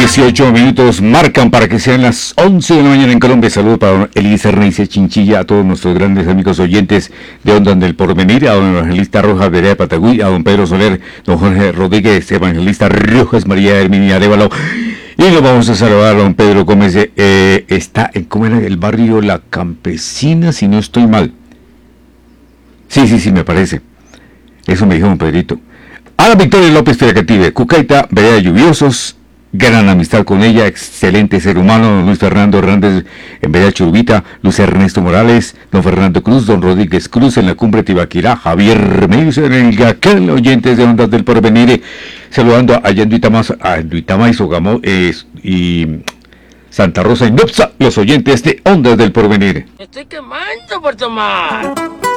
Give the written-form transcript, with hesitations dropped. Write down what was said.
18 minutos marcan para que sean las 11 de la mañana en Colombia. Saludos para don Eliezer Neice Chinchilla, a todos nuestros grandes amigos oyentes de Ondas del Porvenir, a don Evangelista Rojas Vereda de Patagüí, a don Pedro Soler, don Jorge Rodríguez, Evangelista Rojas, María Herminia Arevalo. Y nos vamos a saludar a don Pedro Gómez, está en, ¿cómo era? El barrio La Campesina, si no estoy mal. Sí, me parece. Eso me dijo don Pedrito. A la Victoria López Firacative, Cucaita, Vereda de Lluviosos, gran amistad con ella, excelente ser humano, don Luis Fernando Hernández en Vereda Churubita, Luis Ernesto Morales, don Fernando Cruz, don Rodríguez Cruz en la Cumbre Tibaquirá, Javier Medio en el Gacán, oyentes de Ondas del Porvenir, saludando a Duitama y Sogamo y Santa Rosa y Nopsa, los oyentes de Ondas del Porvenir. Estoy quemando por tomar.